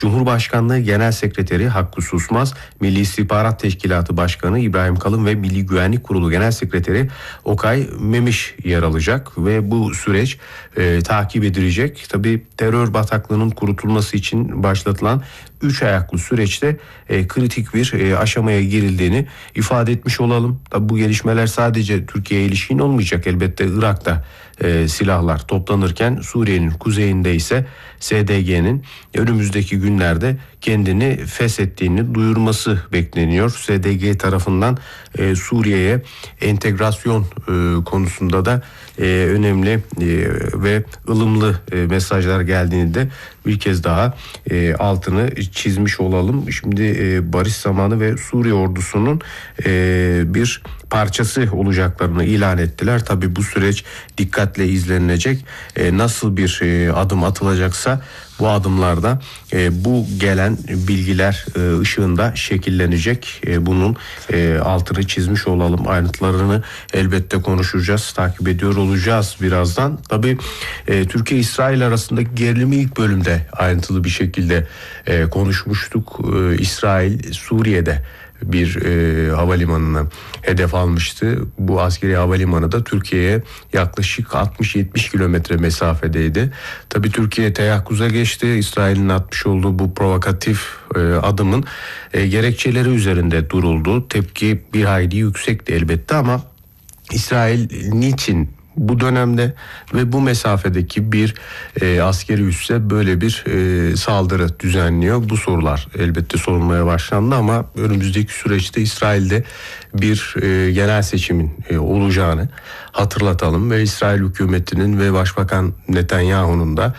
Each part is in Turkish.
Cumhurbaşkanlığı Genel Sekreteri Hakkı Susmaz, Milli İstihbarat Teşkilatı Başkanı İbrahim Kalın ve Milli Güvenlik Kurulu Genel Sekreteri Okay Memiş yer alacak ve bu süreç takip edilecek. Tabii terör bataklığının kurutulması için başlatılan 3 ayaklı süreçte kritik bir aşamaya girildiğini ifade etmiş olalım. Tabii bu gelişmeler sadece Türkiye'ye ilişkin olmayacak. Elbette Irak'ta silahlar toplanırken Suriye'nin kuzeyinde ise SDG'nin önümüzdeki günlerde kendini feshettiğini duyurması bekleniyor. SDG tarafından Suriye'ye entegrasyon konusunda da önemli ve ılımlı mesajlar geldiğini de bir kez daha altını çizmiş olalım. Şimdi barış zamanı ve Suriye ordusunun bir parçası olacaklarını ilan ettiler. Tabii bu süreç dikkatle izlenilecek. Nasıl bir adım atılacaksa bu adımlarda bu gelen bilgiler ışığında şekillenecek. Bunun altını çizmiş olalım. Ayrıntılarını elbette konuşacağız, takip ediyor olacağız birazdan. Tabii Türkiye-İsrail arasındaki gerilimi ilk bölümde ayrıntılı bir şekilde konuşmuştuk. İsrail Suriye'de bir havalimanını hedef almıştı. Bu askeri havalimanı da Türkiye'ye yaklaşık 60-70 kilometre mesafedeydi. Tabii Türkiye teyakkuza geçti. İsrail'in atmış olduğu bu provokatif adımın gerekçeleri üzerinde duruldu. Tepki bir hayli yüksekti elbette ama İsrail niçin bu dönemde ve bu mesafedeki bir askeri üsse böyle bir saldırı düzenliyor? Bu sorular elbette sorulmaya başlandı ama önümüzdeki süreçte İsrail'de bir genel seçimin olacağını hatırlatalım ve İsrail hükümetinin ve Başbakan Netanyahu'nun da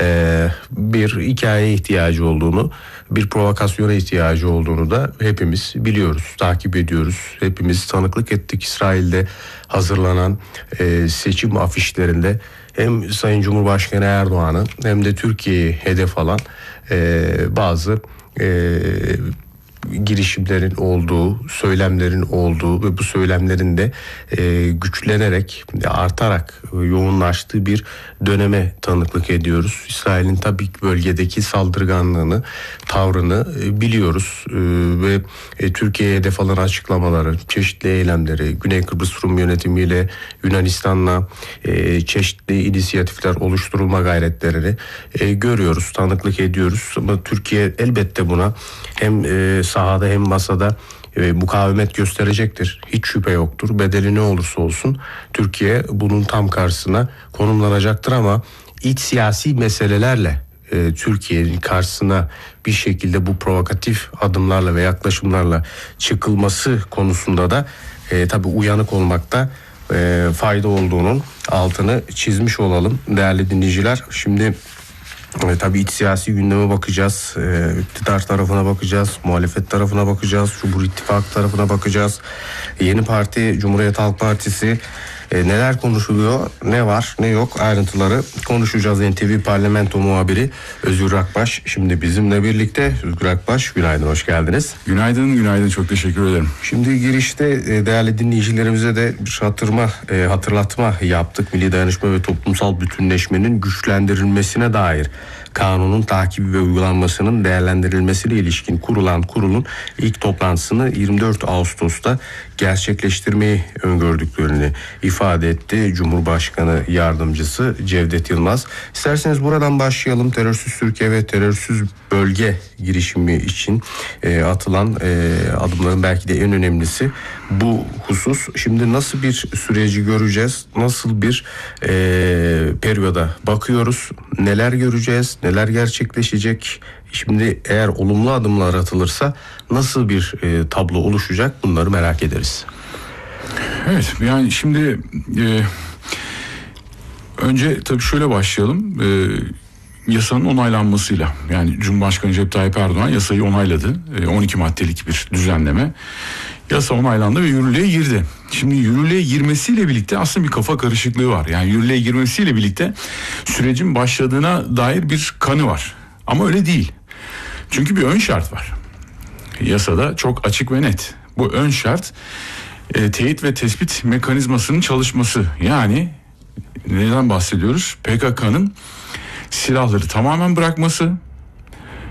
bir hikayeye ihtiyacı olduğunu, bir provokasyona ihtiyacı olduğunu da hepimiz biliyoruz, takip ediyoruz. Hepimiz tanıklık ettik İsrail'de hazırlanan seçim afişlerinde hem Sayın Cumhurbaşkanı Erdoğan'ın hem de Türkiye'yi hedef alan bazı girişimlerin olduğu, söylemlerin olduğu ve bu söylemlerin de güçlenerek, artarak yoğunlaştığı bir döneme tanıklık ediyoruz. İsrail'in tabii ki bölgedeki saldırganlığını, tavrını biliyoruz ve Türkiye'ye hedef alan açıklamaları, çeşitli eylemleri, Güney Kıbrıs Rum yönetimiyle Yunanistan'la çeşitli inisiyatifler oluşturulma gayretlerini görüyoruz, tanıklık ediyoruz. Ama Türkiye elbette buna hem sahada hem masada mukavemet gösterecektir. Hiç şüphe yoktur. Bedeli ne olursa olsun Türkiye bunun tam karşısına konumlanacaktır ama iç siyasi meselelerle Türkiye'nin karşısına bir şekilde bu provokatif adımlarla ve yaklaşımlarla çıkılması konusunda da tabii uyanık olmakta fayda olduğunun altını çizmiş olalım değerli dinleyiciler. Şimdi tabii iç siyasi gündeme bakacağız, iktidar tarafına bakacağız, muhalefet tarafına bakacağız, Cumhur İttifakı tarafına bakacağız. Yeni parti Cumhuriyet Halk Partisi neler konuşuluyor, ne var ne yok ayrıntıları konuşacağız. NTV Parlamento muhabiri Özgür Akbaş şimdi bizimle birlikte. Özgür Akbaş, günaydın, hoş geldiniz. Günaydın, çok teşekkür ederim. Şimdi girişte değerli dinleyicilerimize de bir hatırlatma yaptık. Milli Dayanışma ve Toplumsal Bütünleşmenin güçlendirilmesine dair kanunun takibi ve uygulanmasının değerlendirilmesiyle ilişkin kurulan kurulun ilk toplantısını 24 Ağustos'ta gerçekleştirmeyi öngördüklerini ifade etti Cumhurbaşkanı Yardımcısı Cevdet Yılmaz. İsterseniz buradan başlayalım. Terörsüz Türkiye ve terörsüz bölge girişimi için atılan adımların belki de en önemlisi bu husus. Şimdi nasıl bir süreci göreceğiz? Nasıl bir periyoda bakıyoruz? Neler göreceğiz? Neler gerçekleşecek? Şimdi eğer olumlu adımlar atılırsa nasıl bir tablo oluşacak? Bunları merak ederiz. Evet, yani şimdi önce tabii şöyle başlayalım. Yasanın onaylanmasıyla, yani Cumhurbaşkanı Recep Tayyip Erdoğan yasayı onayladı. 12 maddelik bir düzenleme. Yasa onaylandı ve yürürlüğe girdi. Şimdi yürürlüğe girmesiyle birlikte aslında bir kafa karışıklığı var. Yani yürürlüğe girmesiyle birlikte sürecin başladığına dair bir kanı var. Ama öyle değil. Çünkü bir ön şart var. Yasada çok açık ve net. Bu ön şart teyit ve tespit mekanizmasının çalışması. Yani neden bahsediyoruz? PKK'nın silahları tamamen bırakması